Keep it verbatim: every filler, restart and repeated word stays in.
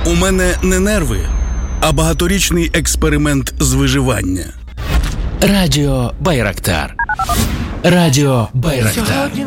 У мене не нерви, а багаторічний експеримент з виживання. Радіо Байрактар. Радіо Байрактар.